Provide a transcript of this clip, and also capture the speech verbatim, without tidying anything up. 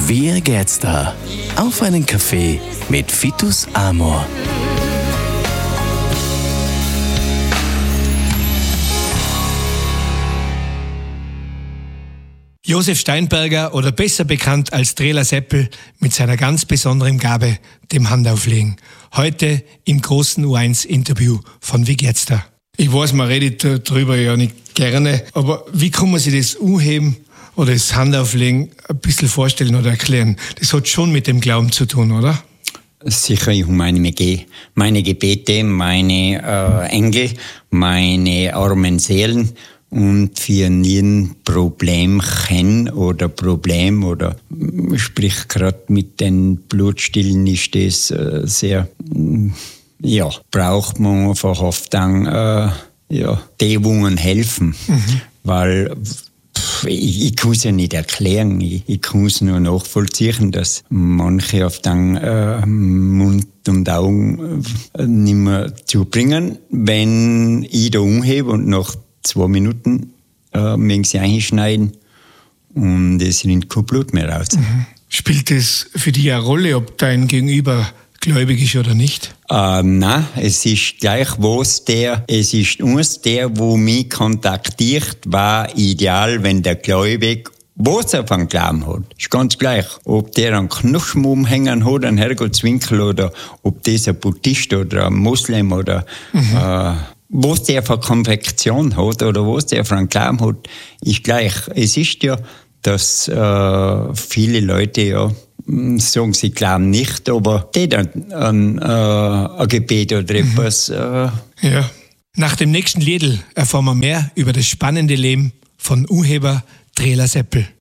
Wie geht's da? Auf einen Kaffee mit Vitus Amor. Josef Steinberger, oder besser bekannt als Trela Seppel, mit seiner ganz besonderen Gabe, dem Handauflegen. Heute im großen U eins Interview von Wie geht's da? Ich weiß, man redet darüber ja nicht gerne, aber wie kann man sich das Anheben oder das Handauflegen ein bisschen vorstellen oder erklären? Das hat schon mit dem Glauben zu tun, oder? Sicher, ich meine, meine Gebete, meine äh, Engel, meine armen Seelen und für nie Problem kennen oder Problem oder sprich gerade mit den Blutstillen ist das äh, sehr, ja, braucht man einfach oft dann, äh, ja, die Übungen helfen, mhm. weil Ich, ich kann es ja nicht erklären, ich, ich kann es nur nachvollziehen, dass manche auf den äh, Mund und Augen äh, nicht mehr zubringen, wenn ich da umhebe und nach zwei Minuten äh, mögen sie einschneiden und es rinnt kein Blut mehr raus. Mhm. Spielt es für dich eine Rolle, ob dein Gegenüber gläubig ist oder nicht? Äh, nein, es ist gleich was der, es ist uns der, wo mich kontaktiert, war ideal, wenn der gläubig was er von Glauben hat. Ist ganz gleich. Ob der einen Knuschen umhängen hat, einen Herrgottswinkel, oder ob das ein Buddhist oder ein Moslem oder mhm. äh, was der für Konfektion hat oder was der für einen Glauben hat, ist gleich. Es ist ja, dass äh, viele Leute ja sagen, sie glauben nicht, aber die dann an äh, ein Gebet oder etwas. Äh. Ja. Nach dem nächsten Liedl erfahren wir mehr über das spannende Leben von Urheber Trela Seppel.